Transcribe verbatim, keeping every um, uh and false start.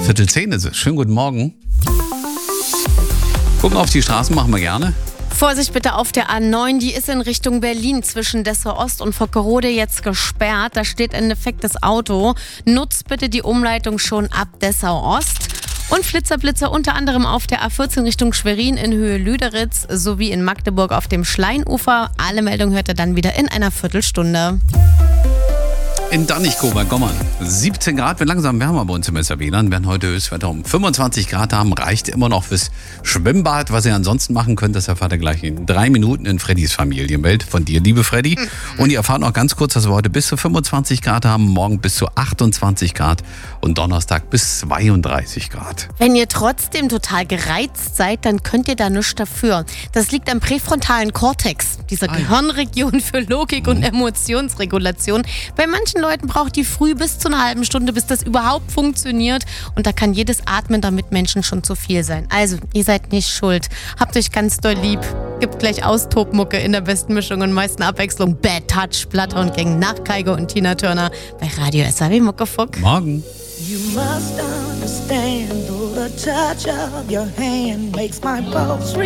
Viertel zehn ist es. Schönen guten Morgen. Gucken auf die Straßen machen wir gerne. Vorsicht bitte auf der A neun, die ist in Richtung Berlin zwischen Dessau Ost und Vockerode jetzt gesperrt. Da steht ein defektes Auto. Nutzt bitte die Umleitung schon ab Dessau Ost. Und Flitzer-Blitzer unter anderem auf der A vierzehn Richtung Schwerin in Höhe Lüderitz sowie in Magdeburg auf dem Schleinufer. Alle Meldungen hört ihr dann wieder in einer Viertelstunde. In Danichkow bei Gommern. siebzehn Grad, wird langsam wärmer bei uns im S R W Land. Wir werden heute Höchstwetter um fünfundzwanzig Grad haben. Reicht immer noch fürs Schwimmbad. Was ihr ansonsten machen könnt, das erfahrt ihr gleich in drei Minuten in Freddys Familienwelt. Von dir, liebe Freddy. Und ihr erfahrt noch ganz kurz, dass wir heute bis zu fünfundzwanzig Grad haben. Morgen bis zu achtundzwanzig Grad. Und Donnerstag bis zweiunddreißig Grad. Wenn ihr trotzdem total gereizt seid, dann könnt ihr da nichts dafür. Das liegt am präfrontalen Kortex, dieser Ah, ja. Gehirnregion für Logik und Emotionsregulation. Bei manchen Leuten braucht die früh bis zu einer halben Stunde, bis das überhaupt funktioniert. Und da kann jedes Atmen der Mitmenschen schon zu viel sein. Also, ihr seid nicht schuld. Habt euch ganz doll lieb. Gibt gleich Austobmucke in der besten Mischung und meisten Abwechslung. Bad Touch, Platter und Gang nach Kaigo und Tina Turner bei Radio S R W Muckefuck. Morgen. You must understand, though the touch of your hand makes my pulse